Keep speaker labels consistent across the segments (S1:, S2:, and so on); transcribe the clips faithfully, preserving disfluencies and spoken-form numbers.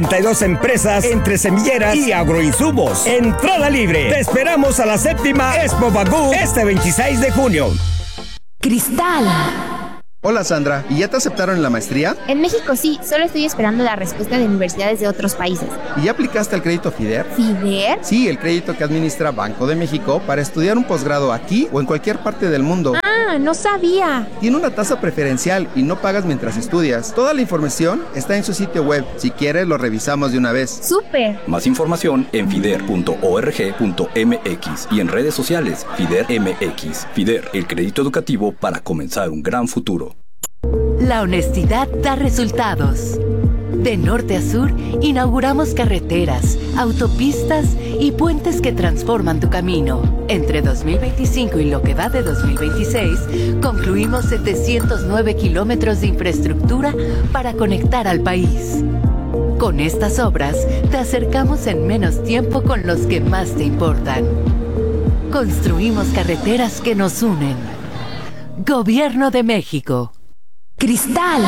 S1: treinta y dos empresas entre semilleras y agroinsumos. Entrada libre. Te esperamos a la séptima Expo Bagú este veintiséis de junio.
S2: Cristal.
S3: Hola Sandra, ¿y ya te aceptaron en la maestría?
S2: En México sí, solo estoy esperando la respuesta de universidades de otros países.
S3: ¿Y ya aplicaste al crédito FIDER?
S2: ¿FIDER?
S3: Sí, el crédito que administra Banco de México para estudiar un posgrado aquí o en cualquier parte del mundo.
S2: Ah, no sabía.
S3: Tiene una tasa preferencial y no pagas mientras estudias. Toda la información está en su sitio web. Si quieres, lo revisamos de una vez.
S2: ¡Súper!
S4: Más información en fider punto org punto mx y en redes sociales FIDER M X. FIDER, el crédito educativo para comenzar un gran futuro.
S5: La honestidad da resultados. De norte a sur, inauguramos carreteras, autopistas y puentes que transforman tu camino. Entre dos mil veinticinco y lo que va de dos mil veintiséis, concluimos setecientos nueve kilómetros de infraestructura para conectar al país. Con estas obras, te acercamos en menos tiempo con los que más te importan. Construimos carreteras que nos unen. Gobierno de México.
S2: Cristal.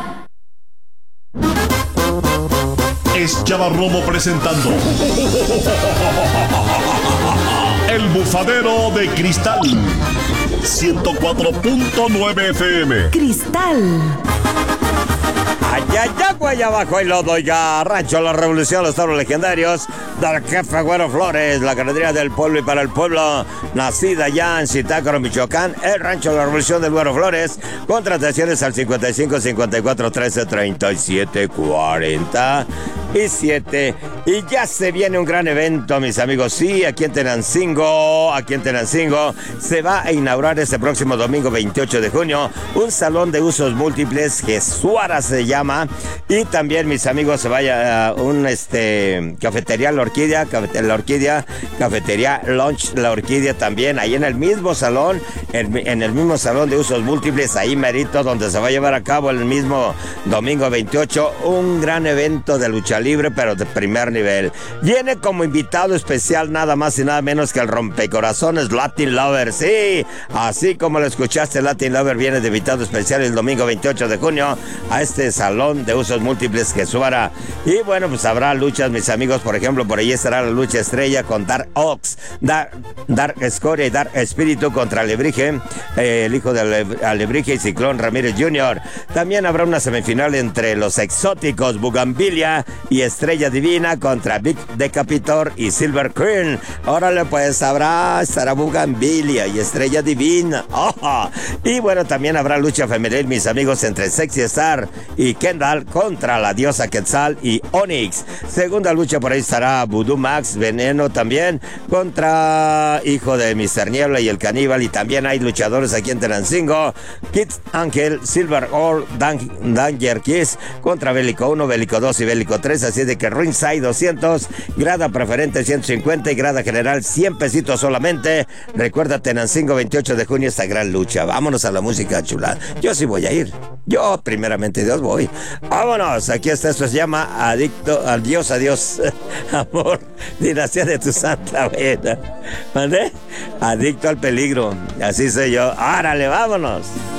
S6: Es Chavarromo presentando El Bufadero de Cristal. ciento cuatro punto nueve F M.
S2: Cristal.
S7: Allá, allá, allá abajo, y lo doy ya. Rancho La Revolución, los toros legendarios del jefe Güero Flores, la ganadería del pueblo y para el pueblo, nacida ya en Zitácuaro, Michoacán, el Rancho La Revolución del Güero Flores. Contrataciones al cincuenta y cinco, cincuenta y cuatro, trece, treinta y siete, cuarenta y siete. Y ya se viene un gran evento, mis amigos. Sí, aquí en Tenancingo, aquí en Tenancingo, se va a inaugurar este próximo domingo veintiocho de junio un salón de usos múltiples que Suara se llama. Y también, mis amigos, se vaya a un este cafetería La Orquídea, cafetería La Orquídea, cafetería Lunch La Orquídea también, ahí en el mismo salón, en, en el mismo salón de usos múltiples, ahí merito, donde se va a llevar a cabo el mismo domingo veintiocho, un gran evento de lucha libre, pero de primer nivel. Viene como invitado especial nada más y nada menos que el rompecorazones Latin Lover. Sí, así como lo escuchaste, Latin Lover viene de invitado especial el domingo veintiocho de junio a este salón de usos múltiples que Suara. Y bueno, pues habrá luchas, mis amigos. Por ejemplo, por ahí estará la lucha estrella con Dark Ox, Dark, Dark Escoria y Dark Espíritu contra Alebrije, eh, el hijo de Alebrije y Ciclón Ramírez junior También habrá una semifinal entre los exóticos Bugambilia y Estrella Divina contra Big Decapitor y Silver Queen. Órale, pues habrá, estará Bugambilia y Estrella Divina. ¡Oh! Y bueno, también habrá lucha femenil, mis amigos, entre Sexy Star y Kendall contra la diosa Quetzal y Onyx. Segunda lucha, por ahí estará Voodoo Max Veneno también contra hijo de mister Niebla y el Caníbal. Y también hay luchadores aquí en Tenancingo: Kid Ángel, Silver All, Dan- Danger Kiss contra Bélico uno, Bélico dos y Bélico tres. Así de que ringside doscientos, grada preferente ciento cincuenta y grada general cien pesitos solamente. Recuerda, Tenancingo veintiocho de junio, esta gran lucha. Vámonos a la música chula. Yo sí voy a ir. Yo, primeramente Dios, voy. Vámonos. Aquí está, esto se llama Adicto al Dios, adiós, amor, dinastía de tu santa buena. ¿Mandé? Adicto al peligro. Así soy yo. Árale, vámonos.